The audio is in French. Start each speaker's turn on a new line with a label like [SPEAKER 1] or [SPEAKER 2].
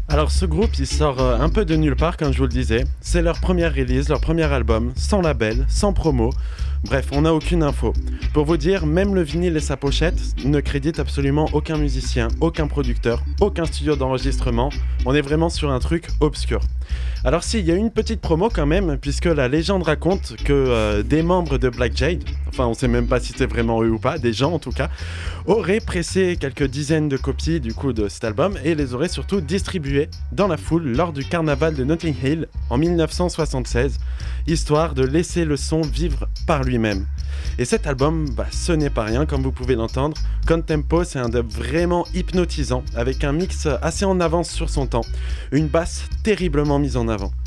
[SPEAKER 1] Alors ce groupe il sort un peu de nulle part comme je vous le disais. C'est leur première release, leur premier album, sans label, sans promo. Bref, on n'a aucune info. Pour vous dire, même le vinyle et sa pochette ne créditent absolument aucun musicien, aucun producteur, aucun studio d'enregistrement. On est vraiment sur un truc obscur. Alors si, il y a une petite promo quand même, puisque la légende raconte que des membres de Black Jade, enfin on sait même pas si c'est vraiment eux ou pas, des gens en tout cas, auraient pressé quelques dizaines de copies du coup de cet album et les auraient surtout distribuées dans la foule lors du carnaval de Notting Hill en 1976, histoire de laisser le son vivre par lui-même. Et cet album, ce n'est pas rien comme vous pouvez l'entendre. Contempo, c'est un dub vraiment hypnotisant, avec un mix assez en avance sur son temps, une basse terriblement mise en avant.